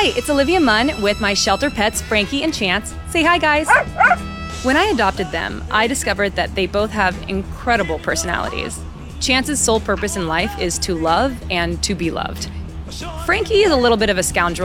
Hi, it's Olivia Munn with my shelter pets, Frankie and Chance. Say hi, guys. When I adopted them, I discovered that they both have incredible personalities. Chance's sole purpose in life is to love and to be loved. Frankie is a little bit of a scoundrel